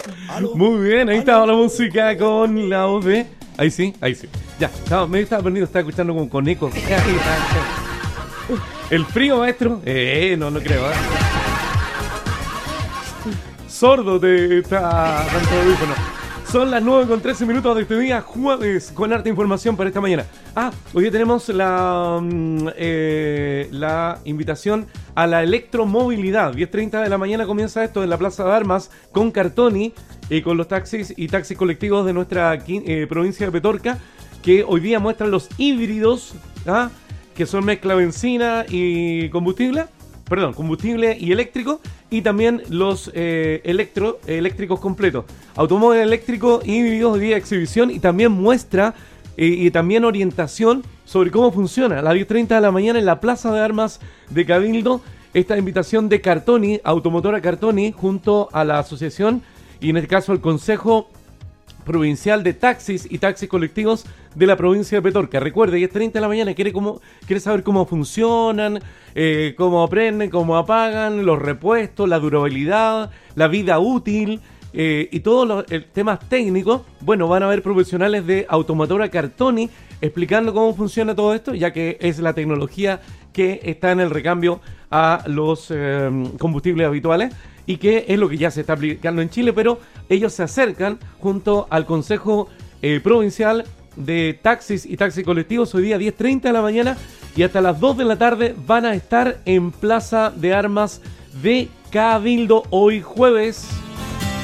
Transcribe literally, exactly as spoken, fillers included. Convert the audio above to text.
Muy bien, ahí estaba la música con la voz de... Ahí sí, ahí sí. Ya, estaba, me estaba perdido, estaba escuchando con, con eco. El frío, maestro. Eh, no, no creo. ¿eh? Sordo te está dando audífono. Son las nueve con trece minutos de este día, jueves, con harta información para esta mañana. Ah, hoy día tenemos la, eh, la invitación a la electromovilidad. diez treinta de la mañana comienza esto en la Plaza de Armas con Cartoni y eh, con los taxis y taxis colectivos de nuestra eh, provincia de Petorca, que hoy día muestran los híbridos, ¿ah? que son mezcla benzina y combustible. Perdón, combustible y eléctrico, y también los eh, electro, eléctricos completos. Automóvil eléctrico híbridos de exhibición y también muestra eh, y también orientación sobre cómo funciona. A las diez treinta de la mañana en la Plaza de Armas de Cabildo, esta invitación de Cartoni, Automotora Cartoni, junto a la asociación y en este caso el Consejo Provincial de Taxis y Taxis Colectivos de la provincia de Petorca. Recuerde, diez treinta de la mañana, quiere, cómo, quiere saber cómo funcionan, eh, cómo prenden, cómo apagan, los repuestos, la durabilidad, la vida útil eh, y todos los eh, temas técnicos. Bueno, van a haber profesionales de Automotora Cartoni explicando cómo funciona todo esto, ya que es la tecnología que está en el recambio a los eh, combustibles habituales y que es lo que ya se está aplicando en Chile, pero ellos se acercan junto al Consejo eh, Provincial de Taxis y Taxis Colectivos hoy día diez treinta de la mañana y hasta las dos de la tarde van a estar en Plaza de Armas de Cabildo hoy jueves.